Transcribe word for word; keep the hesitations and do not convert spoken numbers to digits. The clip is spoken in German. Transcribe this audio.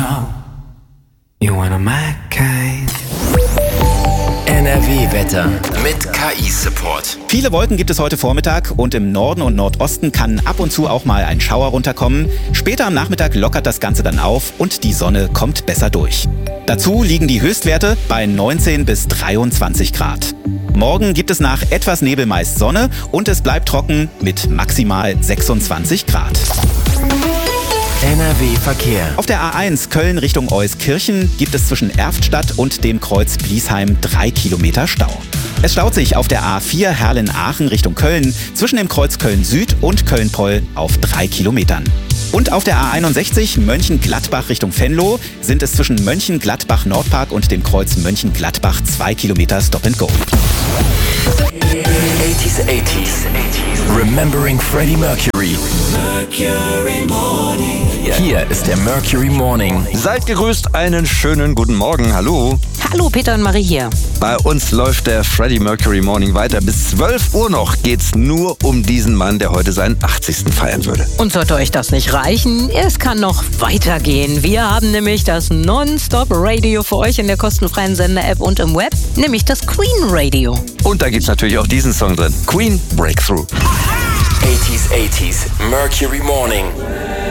know you wanna my kind. N R W-Wetter mit K I-Support. Viele Wolken gibt es heute Vormittag und im Norden und Nordosten kann ab und zu auch mal ein Schauer runterkommen. Später am Nachmittag lockert das Ganze dann auf und die Sonne kommt besser durch. Dazu liegen die Höchstwerte bei neunzehn bis dreiundzwanzig Grad. Morgen gibt es nach etwas Nebel meist Sonne und es bleibt trocken mit maximal sechsundzwanzig Grad. N R W-Verkehr. Auf der A eins Köln Richtung Euskirchen gibt es zwischen Erftstadt und dem Kreuz Bliesheim drei Kilometer Stau. Es staut sich auf der A vier Herrlen-Aachen Richtung Köln zwischen dem Kreuz Köln Süd und Köln-Poll auf drei Kilometern. Und auf der A einundsechzig Mönchengladbach Richtung Venlo sind es zwischen Mönchengladbach-Nordpark und dem Kreuz Mönchengladbach zwei Kilometer Stop and Go. eighties, eighties, Remembering Freddie Mercury. Mercury Morning. Hier ist der Mercury Morning. Seid gegrüßt, einen schönen guten Morgen. Hallo. Hallo, Peter und Marie hier. Bei uns läuft der Freddie Mercury Morning weiter. Bis zwölf Uhr noch geht's nur um diesen Mann, der heute seinen achtzigsten feiern würde. Und sollte euch das nicht reichen, es kann noch weitergehen. Wir haben nämlich das Non-Stop-Radio für euch in der kostenfreien Sender-App und im Web, nämlich das Queen Radio. Und da gibt's natürlich auch diesen Song drin. Queen Breakthrough. eighties, eighties, Mercury Morning.